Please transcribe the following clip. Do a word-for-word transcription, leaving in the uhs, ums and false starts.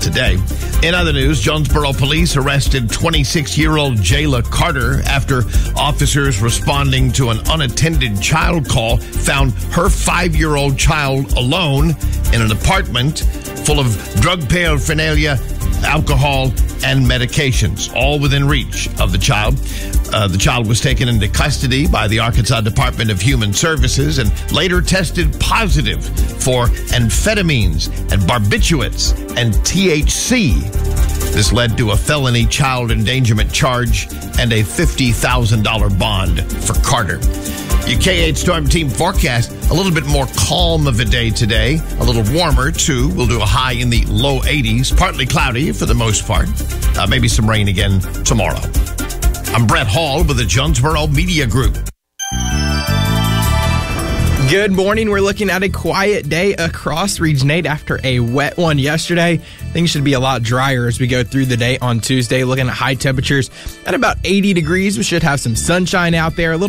today. In other news, Jonesboro police arrested twenty-six-year-old Jayla Carter after officers responding to an unattended child call found her five-year-old child alone in an apartment full of drug paraphernalia, alcohol, and medications, all within reach of the child. Uh, the child was taken into custody by the Arkansas Department of Human Services and later tested positive for amphetamines and barbiturates and T H C. This led to a felony child endangerment charge and a fifty thousand dollars bond for Carter. Your K eight Storm Team forecast, a little bit more calm of a day today. A little warmer, too. We'll do a high in the low eighties. Partly cloudy for the most part. Uh, maybe some rain again tomorrow. I'm Brett Hall with the Jonesboro Media Group. Good morning. We're looking at a quiet day across Region eight after a wet one yesterday. Things should be a lot drier as we go through the day on Tuesday. Looking at high temperatures at about eighty degrees. We should have some sunshine out there. A little